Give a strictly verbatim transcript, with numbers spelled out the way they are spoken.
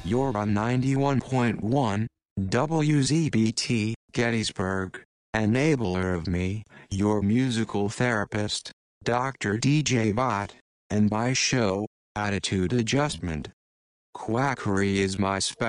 You're on ninety-one point one, W Z B T, Gettysburg, enabler of me, your musical therapist, Doctor D J Bot, and my show, Attitude Adjustment. Quackery is my specialty.